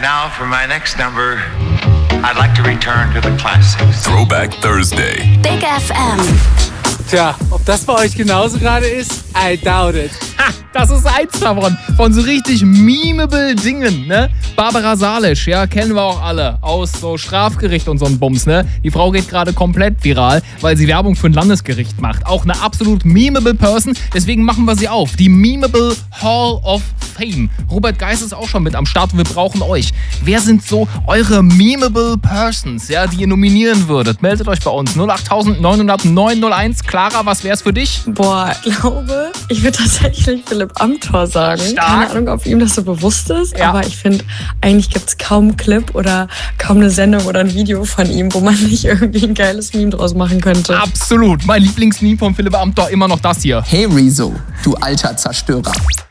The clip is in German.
now for my next number, I'd like to return to the classics. Throwback Thursday. Big FM. Tja, ob das bei euch genauso gerade ist? I doubt it. Ha, das ist eins davon. Von so richtig memeable Dingen, ne? Barbara Salisch, ja, kennen wir auch alle. Aus so Strafgericht und so ein Bums, ne? Die Frau geht gerade komplett viral, weil sie Werbung für ein Landesgericht macht. Auch eine absolut memeable Person. Deswegen machen wir sie auf. Die Memeable Hall of Fame. Robert Geis ist auch schon mit am Start und wir brauchen euch. Wer sind so eure memeable Persons, ja, die ihr nominieren würdet? Meldet euch bei uns. 08000 900 901. Clara, was wär's für dich? Boah, ich glaube, ich würde tatsächlich Philipp Amthor sagen. Stark. Keine Ahnung, ob ihm das so bewusst ist, Ja. aber ich finde, eigentlich gibt es kaum einen Clip oder kaum eine Sendung oder ein Video von ihm, wo man nicht irgendwie ein geiles Meme draus machen könnte. Absolut. Mein Lieblingsmeme von Philipp Amthor immer noch das hier. Hey Rezo, du alter Zerstörer.